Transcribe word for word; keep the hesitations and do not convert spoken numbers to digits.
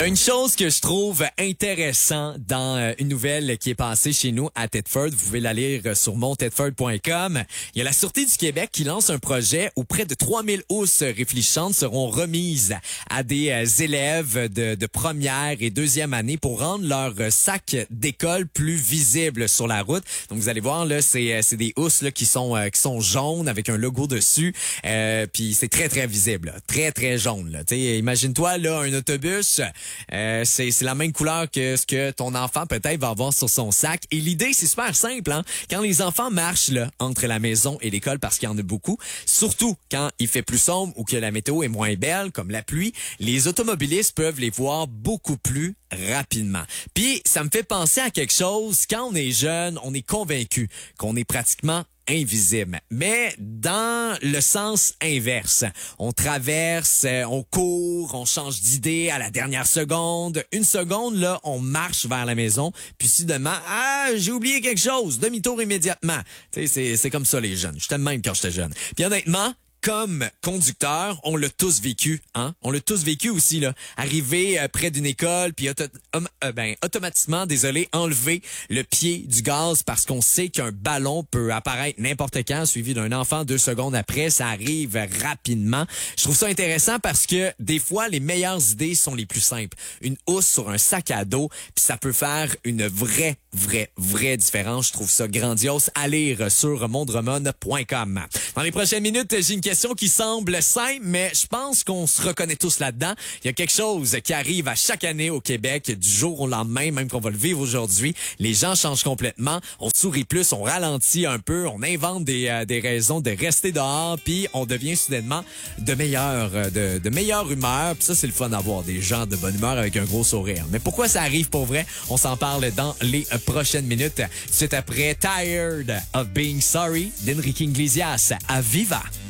Une chose que je trouve intéressant dans euh, une nouvelle qui est passée chez nous à Thetford, vous pouvez la lire sur mon thetford point com. Il y a la Sûreté du Québec qui lance un projet où près de trois mille housses réfléchissantes seront remises à des euh, élèves de, de première et deuxième année pour rendre leur euh, sac d'école plus visible sur la route. Donc vous allez voir là, c'est euh, c'est des housses là qui sont euh, qui sont jaunes avec un logo dessus, euh, puis c'est très très visible, là. très très jaune là. Tu sais, imagine-toi là un autobus. Euh, c'est, c'est la même couleur que ce que ton enfant peut-être va avoir sur son sac. Et l'idée, c'est super simple. Hein? Quand les enfants marchent là entre la maison et l'école, parce qu'il y en a beaucoup, surtout quand il fait plus sombre ou que la météo est moins belle, comme la pluie, les automobilistes peuvent les voir beaucoup plus rapidement. Puis, ça me fait penser à quelque chose. Quand on est jeune, on est convaincu qu'on est pratiquement invisible. Mais dans le sens inverse, on traverse, on court, on change d'idée à la dernière seconde. Une seconde, là, on marche vers la maison, puis soudainement, ah, j'ai oublié quelque chose, demi-tour immédiatement. Tu sais, c'est, c'est comme ça les jeunes. J'étais de même quand j'étais jeune. Puis honnêtement, comme conducteur, on l'a tous vécu, hein? On l'a tous vécu aussi, là. Arriver euh, près d'une école, puis auto- hum, euh, ben, automatiquement, désolé, enlever le pied du gaz parce qu'on sait qu'un ballon peut apparaître n'importe quand, suivi d'un enfant deux secondes après. Ça arrive rapidement. Je trouve ça intéressant parce que des fois, les meilleures idées sont les plus simples. Une housse sur un sac à dos, puis ça peut faire une vraie, vraie, vraie différence. Je trouve ça grandiose. À lire sur mondremon point com. Dans les prochaines minutes, j'ai une question qui semble simple, mais je pense qu'on se reconnaît tous là-dedans. Il y a quelque chose qui arrive à chaque année au Québec, du jour au lendemain, même qu'on va le vivre aujourd'hui. Les gens changent complètement. On sourit plus, on ralentit un peu, on invente des, euh, des raisons de rester dehors, puis on devient soudainement de meilleure, de, de meilleure humeur. Puis ça, c'est le fun d'avoir des gens de bonne humeur avec un gros sourire. Mais pourquoi ça arrive pour vrai? On s'en parle dans les euh, prochaines minutes. Suite après Tired of Being Sorry d'Enrique Iglesias à Viva.